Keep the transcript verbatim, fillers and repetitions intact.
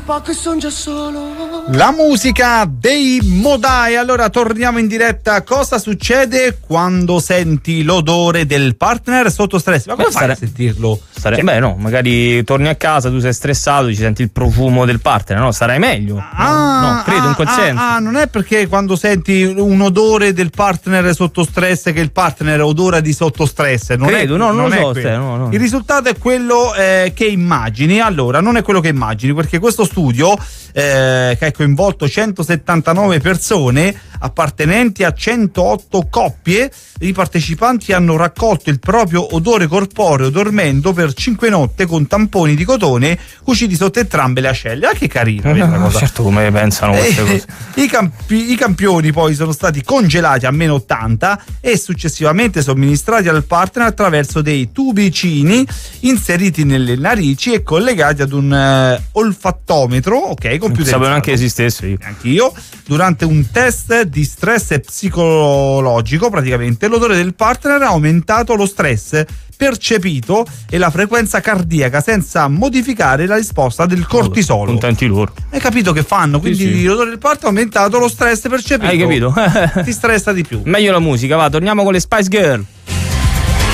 pas che son già solo. La musica dei Modai. Allora torniamo in diretta. Cosa succede quando senti l'odore del partner sotto stress? Ma come Beh, fai stare... a sentirlo? Stare... Cioè... Beh no, magari torni a casa, tu sei stressato, ci senti il profumo del partner, no? Sarai meglio. Ah, no, no, credo ah, in quel ah, senso. Ah, non è perché quando senti un odore del partner sotto stress che il partner odora di sotto stress. Non credo, è, no, non, non lo so. è Te, no, no. Il risultato è quello eh, che immagini. Allora, non è quello che immagini, perché questo studio eh, che ha coinvolto centosettantanove persone appartenenti a centootto coppie, i partecipanti hanno raccolto il proprio odore corporeo dormendo per cinque notti con tamponi di cotone cuciti sotto entrambe le ascelle. Ah, che carino, no, cosa. Certo, come pensano queste cose. I, campi, I campioni poi sono stati congelati a meno ottanta e successivamente somministrati al partner attraverso dei tubicini inseriti nelle narici e collegati ad un uh, olfattometro, ok, computerizzato. Sapevo neanche esistesse io. Anch'io. Durante un test di stress psicologico, praticamente l'odore del partner ha aumentato lo stress percepito e la frequenza cardiaca senza modificare la risposta del cortisolo. Contenti loro. Hai capito che fanno? Quindi sì, sì. l'odore del partner ha aumentato lo stress percepito. Hai capito? Ti stressa di più. Meglio la musica, va, torniamo con le Spice Girl.